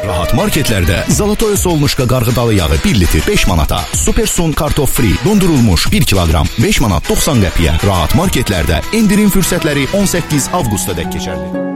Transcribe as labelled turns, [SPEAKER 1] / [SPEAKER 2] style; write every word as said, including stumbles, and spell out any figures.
[SPEAKER 1] Rahat marketlərdə Zalatoy Solnuşka qarğıdalı yağı bir litr beş manata, Supersun kartof free dondurulmuş bir kiloqram beş manat doxsan qəpiyə. Rahat marketlərdə endirim fürsətləri on səkkiz avqusta dək keçərli.